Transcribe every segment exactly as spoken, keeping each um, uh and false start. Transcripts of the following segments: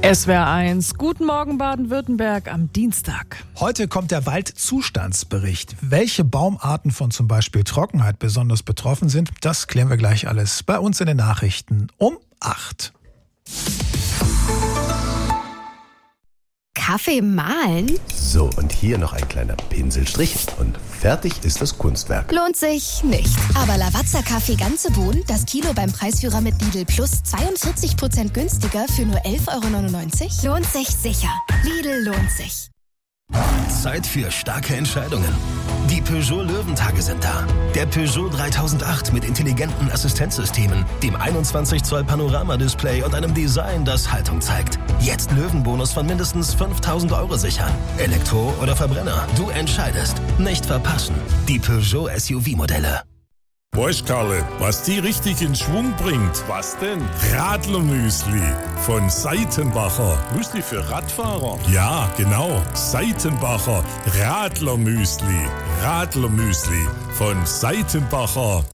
S W R eins, guten Morgen Baden-Württemberg am Dienstag. Heute kommt der Waldzustandsbericht. Welche Baumarten von zum Beispiel Trockenheit besonders betroffen sind, das klären wir gleich alles bei uns in den Nachrichten um acht. Kaffee mahlen? So, und hier noch ein kleiner Pinselstrich und fertig ist das Kunstwerk. Lohnt sich nicht. Aber Lavazza Kaffee ganze Bohnen, das Kilo beim Preisführer mit Lidl Plus zweiundvierzig Prozent günstiger für nur elf Euro neunundneunzig? Lohnt sich sicher. Lidl lohnt sich. Zeit für starke Entscheidungen. Die Peugeot Löwentage sind da. Der Peugeot dreitausendacht mit intelligenten Assistenzsystemen, dem einundzwanzig Zoll Panoramadisplay und einem Design, das Haltung zeigt. Jetzt Löwenbonus von mindestens fünftausend Euro sichern. Elektro oder Verbrenner, du entscheidest. Nicht verpassen. Die Peugeot S U V-Modelle. Weißt Karle, was die richtig in Schwung bringt? Was denn? Radlermüsli von Seitenbacher. Müsli für Radfahrer? Ja, genau. Seitenbacher Radlermüsli. Radlermüsli von Seitenbacher.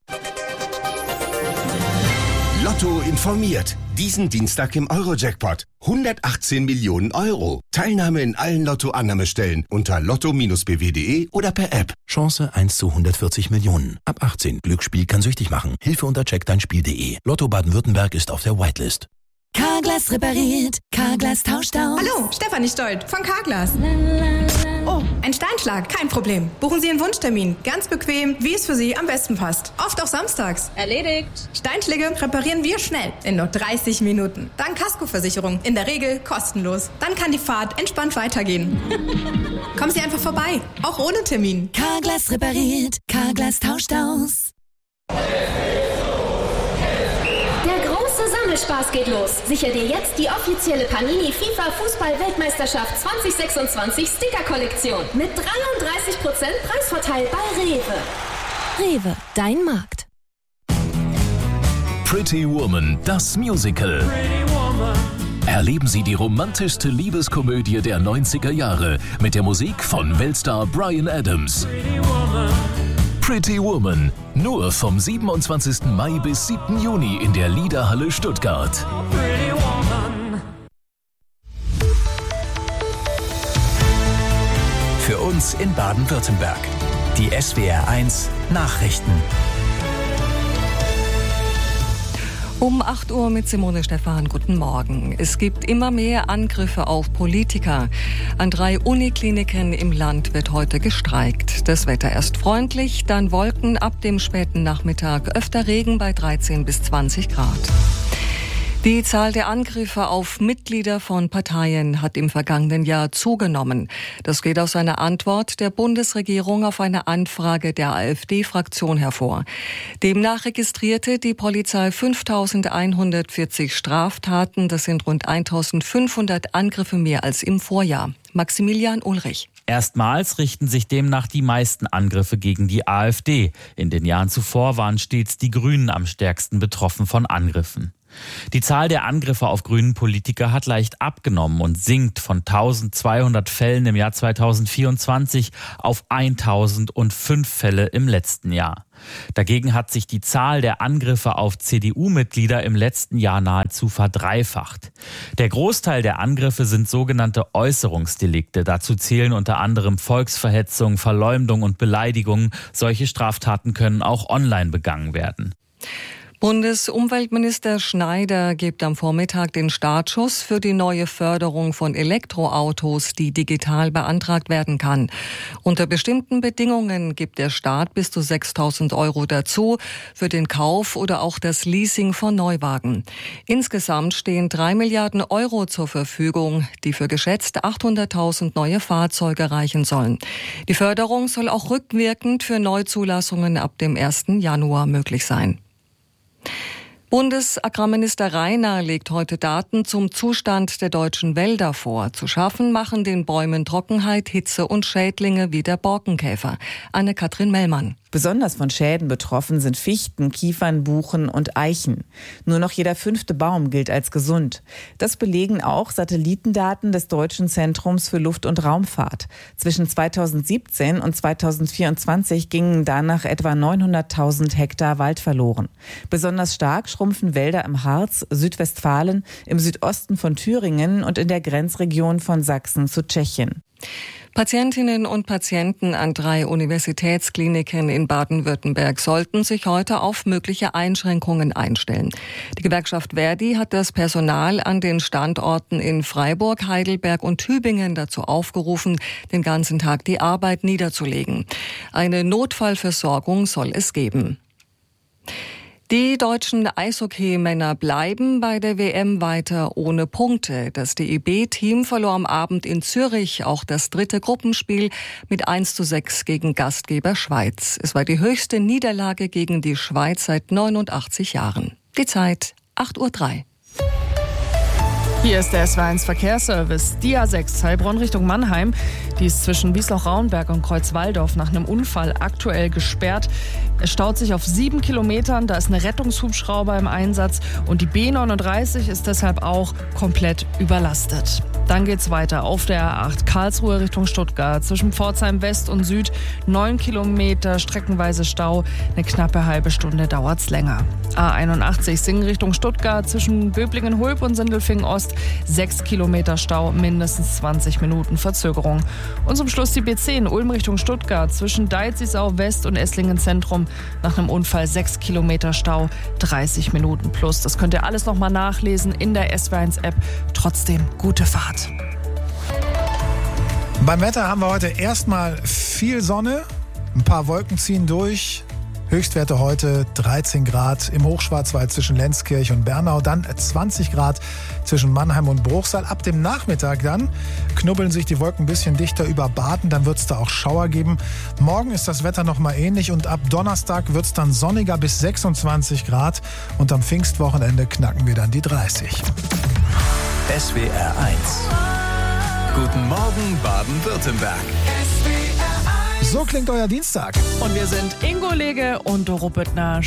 Lotto informiert. Diesen Dienstag im Euro-Jackpot. hundertachtzehn Millionen Euro. Teilnahme in allen Lotto-Annahmestellen unter lotto Bindestrich b w punkt de oder per App. Chance eins zu hundertvierzig Millionen. Ab achtzehn. Glücksspiel kann süchtig machen. Hilfe unter check dein Spiel punkt de. Lotto Baden-Württemberg ist auf der Whitelist. Carglass repariert, Carglass tauscht aus. Hallo, Stefanie Stolt von Carglass. Oh, ein Steinschlag, kein Problem. Buchen Sie einen Wunschtermin. Ganz bequem, wie es für Sie am besten passt. Oft auch samstags. Erledigt. Steinschläge reparieren wir schnell, in nur dreißig Minuten. Dank Kaskoversicherung, in der Regel kostenlos. Dann kann die Fahrt entspannt weitergehen. Kommen Sie einfach vorbei, auch ohne Termin. Carglass repariert, Carglass tauscht aus. Spaß geht los. Sicher dir jetzt die offizielle Panini FIFA Fußball-Weltmeisterschaft zwanzig sechsundzwanzig Sticker-Kollektion mit dreiunddreißig Prozent Preisvorteil bei Rewe. Rewe, dein Markt. Pretty Woman, das Musical. Erleben Sie die romantischste Liebeskomödie der neunziger Jahre mit der Musik von Weltstar Bryan Adams. Pretty Woman, nur vom siebenundzwanzigsten Mai bis siebten Juni in der Liederhalle Stuttgart. Für uns in Baden-Württemberg. Die S W R eins Nachrichten. Um acht Uhr mit Simone Stephan. Guten Morgen. Es gibt immer mehr Angriffe auf Politiker. An drei Unikliniken im Land wird heute gestreikt. Das Wetter erst freundlich, dann Wolken, ab dem späten Nachmittag öfter Regen bei dreizehn bis zwanzig Grad. Die Zahl der Angriffe auf Mitglieder von Parteien hat im vergangenen Jahr zugenommen. Das geht aus einer Antwort der Bundesregierung auf eine Anfrage der AfD-Fraktion hervor. Demnach registrierte die Polizei fünftausendeinhundertvierzig Straftaten. Das sind rund eintausendfünfhundert Angriffe mehr als im Vorjahr. Maximilian Ulrich. Erstmals richten sich demnach die meisten Angriffe gegen die AfD. In den Jahren zuvor waren stets die Grünen am stärksten betroffen von Angriffen. Die Zahl der Angriffe auf grünen Politiker hat leicht abgenommen und sinkt von eintausendzweihundert Fällen im Jahr zweitausendvierundzwanzig auf eintausendfünf Fälle im letzten Jahr. Dagegen hat sich die Zahl der Angriffe auf C D U-Mitglieder im letzten Jahr nahezu verdreifacht. Der Großteil der Angriffe sind sogenannte Äußerungsdelikte. Dazu zählen unter anderem Volksverhetzung, Verleumdung und Beleidigung. Solche Straftaten können auch online begangen werden. Bundesumweltminister Schneider gibt am Vormittag den Startschuss für die neue Förderung von Elektroautos, die digital beantragt werden kann. Unter bestimmten Bedingungen gibt der Staat bis zu sechstausend Euro dazu für den Kauf oder auch das Leasing von Neuwagen. Insgesamt stehen drei Milliarden Euro zur Verfügung, die für geschätzt achthunderttausend neue Fahrzeuge reichen sollen. Die Förderung soll auch rückwirkend für Neuzulassungen ab dem ersten Januar möglich sein. Bundesagrarminister Rainer legt heute Daten zum Zustand der deutschen Wälder vor. Zu schaffen machen den Bäumen Trockenheit, Hitze und Schädlinge wie der Borkenkäfer. Anne-Kathrin Mellmann. Besonders von Schäden betroffen sind Fichten, Kiefern, Buchen und Eichen. Nur noch jeder fünfte Baum gilt als gesund. Das belegen auch Satellitendaten des Deutschen Zentrums für Luft- und Raumfahrt. Zwischen zweitausendsiebzehn und zweitausendvierundzwanzig gingen danach etwa neunhunderttausend Hektar Wald verloren. Besonders stark schrumpfen Wälder im Harz, Südwestfalen, im Südosten von Thüringen und in der Grenzregion von Sachsen zu Tschechien. Patientinnen und Patienten an drei Universitätskliniken in Baden-Württemberg sollten sich heute auf mögliche Einschränkungen einstellen. Die Gewerkschaft Verdi hat das Personal an den Standorten in Freiburg, Heidelberg und Tübingen dazu aufgerufen, den ganzen Tag die Arbeit niederzulegen. Eine Notfallversorgung soll es geben. Die deutschen Eishockeymänner bleiben bei der W M weiter ohne Punkte. Das D E B-Team verlor am Abend in Zürich auch das dritte Gruppenspiel mit eins zu sechs gegen Gastgeber Schweiz. Es war die höchste Niederlage gegen die Schweiz seit neunundachtzig Jahren. Die Zeit acht Uhr drei. Hier ist der S W eins Verkehrsservice. Die A sechs Heilbronn Richtung Mannheim. Die ist zwischen Wiesloch-Rauenberg und Kreuzwaldorf nach einem Unfall aktuell gesperrt. Es staut sich auf sieben Kilometern. Da ist eine Rettungshubschrauber im Einsatz. Und die B neununddreißig ist deshalb auch komplett überlastet. Dann geht's weiter auf der A acht Karlsruhe Richtung Stuttgart. Zwischen Pforzheim West und Süd neun Kilometer streckenweise Stau. Eine knappe halbe Stunde dauert's länger. A einundachtzig Singen Richtung Stuttgart. Zwischen Böblingen-Hulb und Sindelfingen Ost sechs Kilometer Stau, mindestens zwanzig Minuten Verzögerung. Und zum Schluss die B zehn Ulm Richtung Stuttgart. Zwischen Deizisau West und Esslingen Zentrum. Nach einem Unfall sechs Kilometer Stau, dreißig Minuten plus. Das könnt ihr alles nochmal nachlesen in der S W eins App. Trotzdem gute Fahrt. Beim Wetter haben wir heute erstmal viel Sonne. Ein paar Wolken ziehen durch. Höchstwerte heute dreizehn Grad im Hochschwarzwald zwischen Lenzkirch und Bernau, dann zwanzig Grad zwischen Mannheim und Bruchsal. Ab dem Nachmittag dann knubbeln sich die Wolken ein bisschen dichter über Baden, dann wird es da auch Schauer geben. Morgen ist das Wetter noch mal ähnlich und ab Donnerstag wird es dann sonniger bis sechsundzwanzig Grad und am Pfingstwochenende knacken wir dann die dreißig. S W R eins. Guten Morgen Baden-Württemberg. So klingt euer Dienstag. Und wir sind Ingo Lege und Doro Büttner.